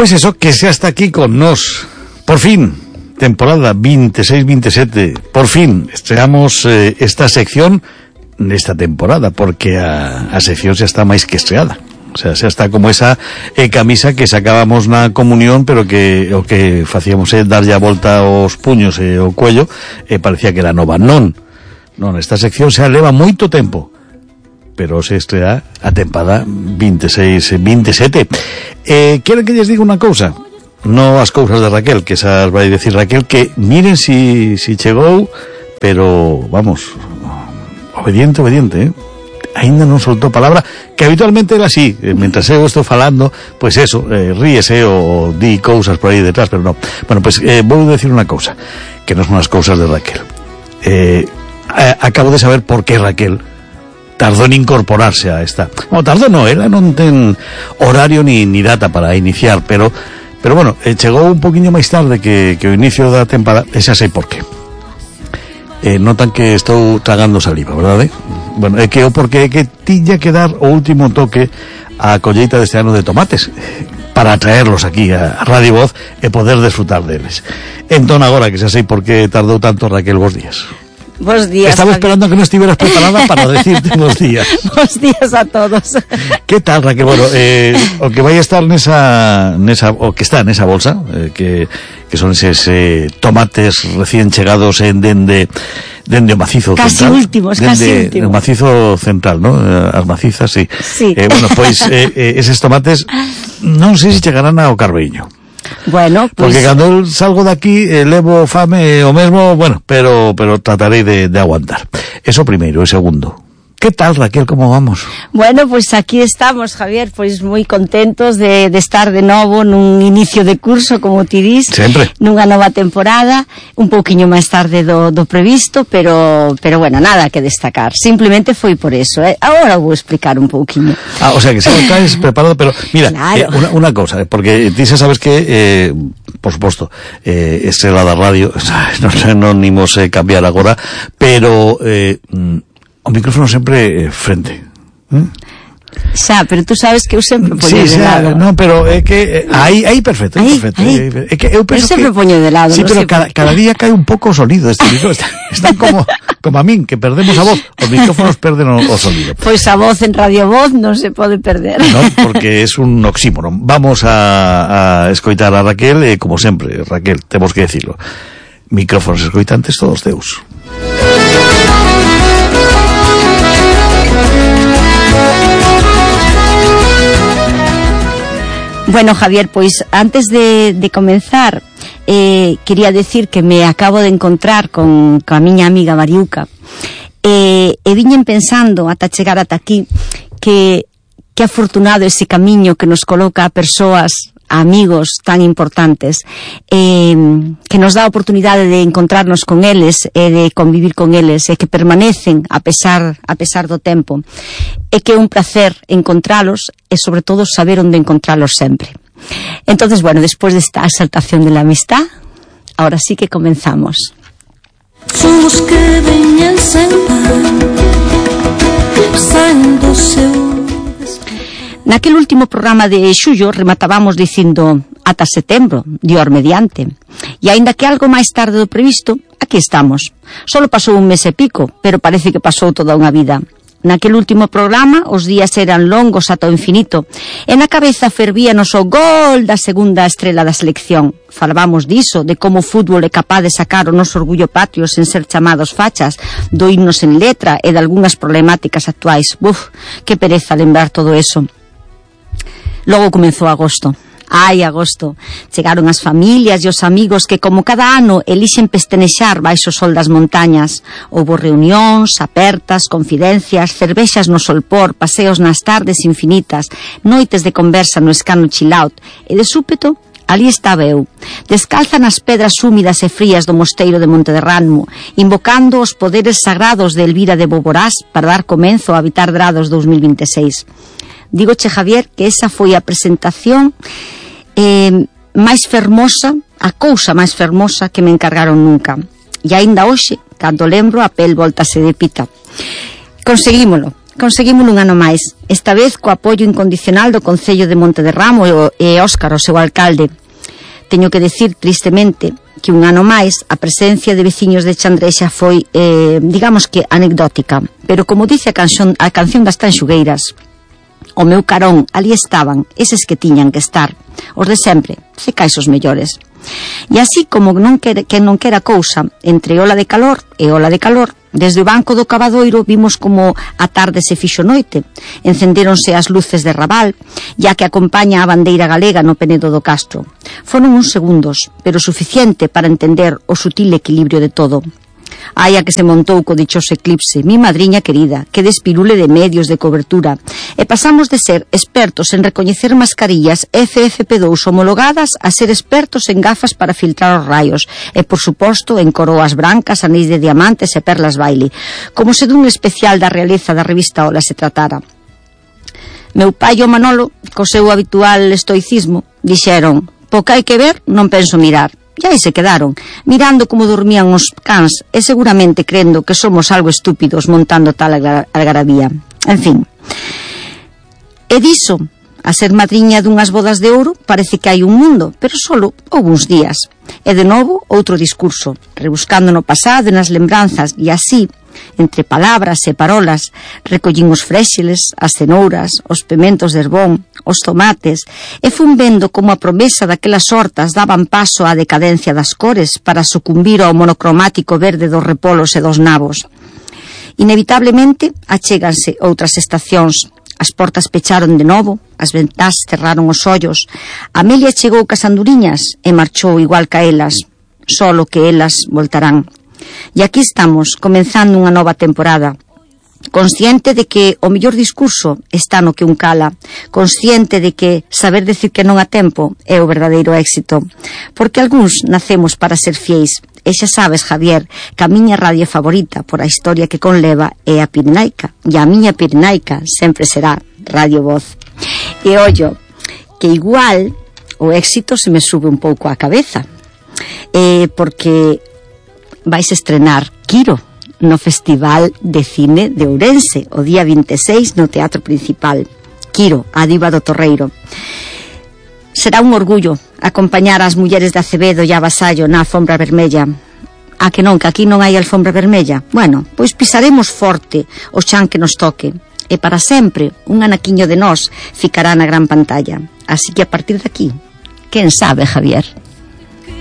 Pues eso, que xa está aquí con nos. Por fin, temporada 26-27. Por fin, estreamos esta sección nesta temporada, porque a sección xa está máis que estreada. O sea, xa está como esa camisa que sacábamos na comunión, pero que o que facíamos darlle a volta aos puños e o cuello, parecía que era nova. Non, esta sección xa leva moito tempo, pero se estrea a tempada 26-27. Queren que lles diga unha cousa, non as cousas de Raquel, que xa vai decir Raquel, que miren si chegou, pero vamos, obediente, aínda non soltou palabra, que habitualmente era así, mentras eu estou falando, pois eso, ríese ou di cousas por aí detrás, pero non. Bueno, pois vou decir unha cousa, que non son as cousas de Raquel. Acabo de saber por que Raquel tardou en incorporarse a esta. No, tardou non, ela non ten horario ni data para iniciar, pero bueno, chegou un poquinho máis tarde que o inicio da temporada, e xa sei por qué. Notan que estou tragando saliva, verdade? Bueno, é que o porqué é que tiña que dar o último toque á colleita deste ano de tomates para traerlos aquí a Radio Voz e poder desfrutar deles. Entón agora que xa sei por que tardou tanto, Raquel, bos días. Bos días. Estaba esperando que non estiveras preparada para decirte bos días. Bos días a todos. Que tal, Raquel? Bueno, o que vai estar nesa o que está nesa bolsa, que son eses tomates recién chegados dende o macizo casi central. Casi últimos. O macizo central, ¿no? As macizas, sí. Bueno, pois eses tomates non sei se chegarán ao Carbeño. Bueno, pues... Porque cando salgo de aquí levo fame o mesmo, bueno, pero tratarei de aguantar. Eso primeiro. E segundo, ¿qué tal, Raquel? ¿Cómo vamos? Bueno, pues aquí estamos, Javier, pues moi contentos de estar de novo nun inicio de curso, como ti dis. Sempre. Nunha nova temporada, un pouquiño máis tarde do previsto, pero bueno, nada que destacar. Simplemente foi por eso, Agora vou explicar un pouquiño. O sea, que se lo traes preparado, pero mira, claro. Una cosa, porque ti xa sabes que, por suposto, estrela da radio, non imos cambiar agora, pero... o micrófono sempre frente. Xa, pero tú sabes que eu sempre poño de lado. Non, pero é que aí perfecto. É que eu penso sempre poño de lado. Sí, pero cada día cae un pouco o sonido este micrófono. Están como a min, que perdemos a voz. Os micrófonos perden o sonido. Pois a voz en Radio Voz non se pode perder. Non, porque é un oxímoron. Vamos a escoitar a Raquel, como sempre, Raquel, temos que decirlo. Micrófonos escoitantes todos teus. Bueno, Javier, pois antes de comenzar quería decir que me acabo de encontrar con a miña amiga Mariuca e viñen pensando ata chegar ata aquí que afortunado ese camiño que nos coloca a persoas, a amigos tan importantes, que nos dá a oportunidade de encontrarnos con eles e de convivir con eles e que permanecen a pesar do tempo, e que é un placer encontralos e sobre todo saber onde encontralos sempre. Entonces, bueno, después de esta exaltación de la amistad, ahora sí que comenzamos. Son os que veñen sentar saindo seu. Naquel último programa de xullo rematábamos dicindo ata setembro, Dior mediante. E aínda que algo máis tarde do previsto, aquí estamos. Solo pasou un mes e pico, pero parece que pasou toda unha vida. Naquel último programa os días eran longos ata o infinito e na cabeza fervíanos o gol da segunda estrela da selección. Falábamos diso, de como o fútbol é capaz de sacar o noso orgullo patrio sen ser chamados fachas, do himnos en letra e de algunhas problemáticas actuais. Que pereza lembrar todo eso. Logo comezou agosto. Agosto. Chegaron as familias e os amigos que, como cada ano, elixen pestenexar baixo o sol das montañas. Houbo reunións, apertas, confidencias, cervexas no solpor, paseos nas tardes infinitas, noites de conversa no escano chill out, e de súpeto, ali estaba eu, descalza nas pedras húmidas e frías do mosteiro de Monte de Ranmo, invocando os poderes sagrados de Elvira de Boborás para dar comenzo a Habitar Drados 2026. Dígoche, Javier, que esa foi a presentación máis fermosa, a cousa máis fermosa que me encargaron nunca. E aínda hoxe, cando lembro, a pel voltase de pita. Conseguímolo. conseguimos un ano máis, esta vez co apoio incondicional do Concello de Monte de Ramo e Óscar, o seu alcalde. Teño que decir, tristemente, que un ano máis a presencia de veciños de Chandrexa foi, digamos que, anecdótica. Pero como dice a canción das Tanxugueiras, o meu carón, ali estaban eses que tiñan que estar, os de sempre, cecais os mellores. E así como non quera cousa, entre ola de calor e ola de calor, desde o banco do Cavadoiro vimos como a tarde se fixo noite. Encendéronse as luces de Raval, ya que acompaña a bandeira galega no Penedo do Castro. Foron uns segundos, pero suficiente para entender o sutil equilibrio de todo. Ai, a que se montou co dichoso eclipse, mi madriña querida, que despirule de medios de cobertura. E pasamos de ser expertos en recoñecer mascarillas FFP2 homologadas a ser expertos en gafas para filtrar os raios. E, por suposto, en coroas brancas, anéis de diamantes e perlas baile. Como se dun especial da realeza da revista Ola se tratara. Meu pai e o Manolo, co seu habitual estoicismo, dixeron: "Po que hai que ver, non penso mirar." E aí se quedaron, mirando como dormían os cans e seguramente crendo que somos algo estúpidos montando tal algarabía. En fin. E diso, a ser madriña dunhas bodas de ouro, parece que hai un mundo, pero solo houve uns días. E de novo, outro discurso, rebuscando no pasado e nas lembranzas, e así, entre palabras e parolas, recollín os fréxeles, as cenouras, os pementos de Herbón, os tomates, e fun vendo como a promesa daquelas hortas daban paso á decadencia das cores para sucumbir ao monocromático verde dos repolos e dos nabos. Inevitablemente, achéganse outras estacións. As portas pecharon de novo, as ventás cerraron os ollos. Amelia chegou cas anduriñas e marchou igual ca elas, solo que elas voltarán. E aquí estamos, comenzando unha nova temporada, consciente de que o mellor discurso está no que un cala, consciente de que saber decir que non a tempo é o verdadeiro éxito, porque algúns nacemos para ser fieis. E xa sabes, Javier, que a miña radio favorita por a historia que conleva é a Pirenaica, e a miña Pirenaica sempre será Radio Voz. E ollo, que igual o éxito se me sube un pouco á cabeza, porque vais estrenar Quiro no Festival de Cine de Ourense o día 26 no Teatro Principal. Quiro, a diva do Torreiro. Será un orgullo acompañar as mulleres de Acevedo e a Vasallo na alfombra vermella. A que non, que aquí non hai alfombra vermella? Bueno, pois pisaremos forte o chan que nos toque. E para sempre un anaquiño de nós ficará na gran pantalla. Así que a partir de aquí, quen sabe, Javier?